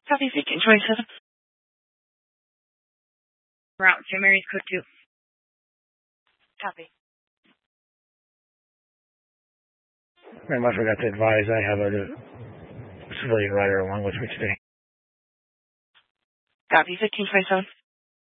Copy 1527. Route St. Mary's code 2. Copy. I forgot to advise I have a civilian rider along with me today. Copy 1527.